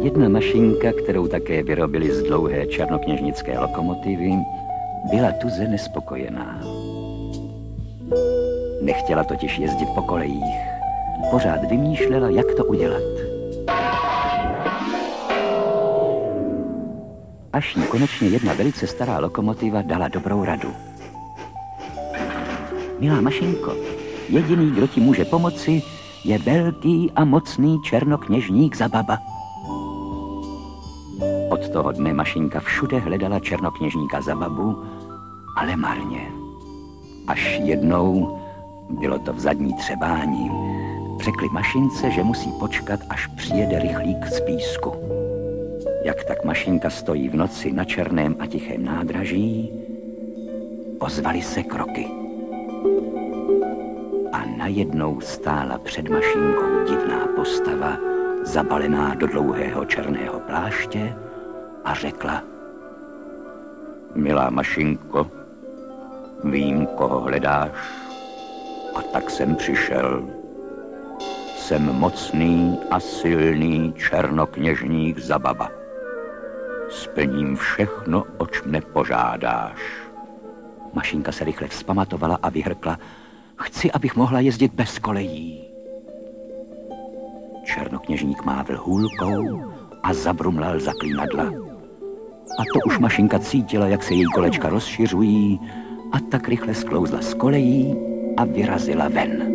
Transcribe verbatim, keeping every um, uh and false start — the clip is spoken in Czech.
Jedna mašinka, kterou také vyrobili z dlouhé černokněžnické lokomotivy, byla tuze nespokojená. Nechtěla totiž jezdit po kolejích. Pořád vymýšlela, jak to udělat. Až jí konečně jedna velice stará lokomotiva dala dobrou radu. Milá mašinko, jediný, kdo ti může pomoci, je velký a mocný černokněžník Zababa. Od toho dne mašinka všude hledala černokněžníka Zababu, ale marně. Až jednou, bylo to v zadní třebání, řekli mašince, že musí počkat, až přijede rychlík z písku. Jak tak mašinka stojí v noci na černém a tichém nádraží, ozvaly se kroky. A najednou stála před mašinkou divná postava, zabalená do dlouhého černého pláště, a řekla: Milá mašinko, vím, koho hledáš, a tak jsem přišel. Jsem mocný a silný černokněžník Zababa. Splním všechno, oč mne požádáš. Mašinka se rychle vzpamatovala a vyhrkla: Chci, abych mohla jezdit bez kolejí. Černokněžník mávl hůlkou a zabrumlal zaklínadla. A to už mašinka cítila, jak se její kolečka rozšiřují, a tak rychle sklouzla z kolejí a vyrazila ven.